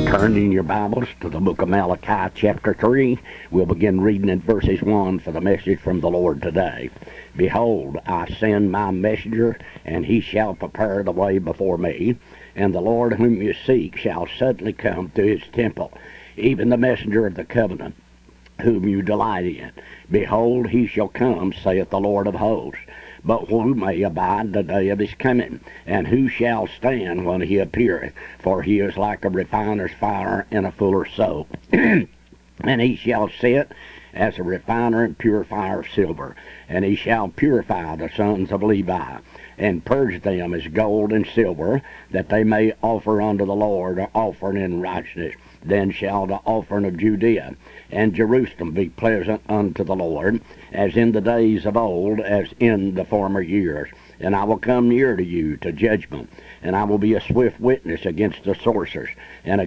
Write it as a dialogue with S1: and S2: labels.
S1: Turn in your Bibles to the book of Malachi, chapter 3. We'll begin reading in verses 1 for the message from the Lord today. Behold, I send my messenger, and he shall prepare the way before me. And the Lord whom you seek shall suddenly come to his temple, even the messenger of the covenant, whom you delight in. Behold, he shall come, saith the Lord of hosts. But who may abide the day of his coming? And who shall stand when he appeareth? For he is like a refiner's fire and a fuller's soap. And he shall sit as a refiner and purifier of silver. And he shall purify the sons of Levi, and purge them as gold and silver, that they may offer unto the Lord an offering in righteousness. Then shall the offering of Judea and Jerusalem be pleasant unto the Lord, as in the days of old, as in the former years. And I will come near to you to judgment, and I will be a swift witness against the sorcerers, and